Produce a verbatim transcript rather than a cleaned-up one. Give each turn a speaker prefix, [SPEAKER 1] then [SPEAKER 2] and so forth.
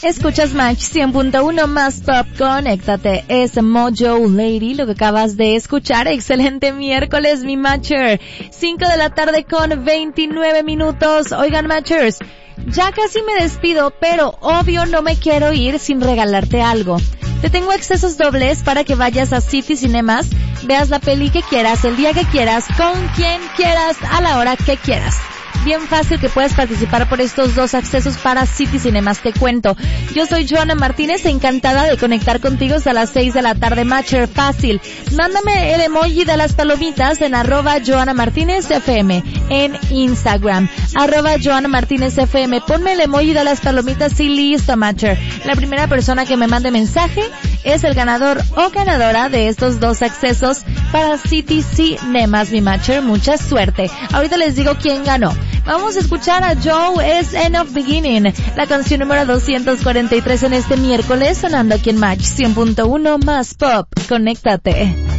[SPEAKER 1] Escuchas Match cien punto uno más Pop, conéctate. Es Mojo Lady, lo que acabas de escuchar. Excelente miércoles, mi Matcher. cinco de la tarde con veintinueve minutos. Oigan, Matchers, ya casi me despido, pero obvio no me quiero ir sin regalarte algo. Te tengo accesos dobles para que vayas a City Cinemas, veas la peli que quieras, el día que quieras, con quien quieras, a la hora que quieras. Bien fácil que puedes participar por estos dos accesos para City Cinemas, te cuento. Yo soy Joana Martínez, encantada de conectar contigo hasta las seis de la tarde, Matcher. Fácil. Mándame el emoji de las palomitas en arroba Joana Martínez F M en Instagram. Arroba Joana Martínez F M. Ponme el emoji de las palomitas y listo, Matcher. La primera persona que me mande mensaje es el ganador o ganadora de estos dos accesos para City Cinemas, mi Matcher. Mucha suerte. Ahorita les digo quién ganó. Vamos a escuchar a Joe, es End of Beginning, la canción número doscientos cuarenta y tres en este miércoles, sonando aquí en Match cien punto uno más Pop. Conéctate.